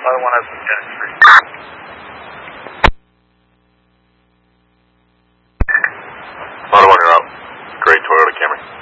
Other one has Lieutenant Street. Auto 1, you're out. Great Toyota Camry.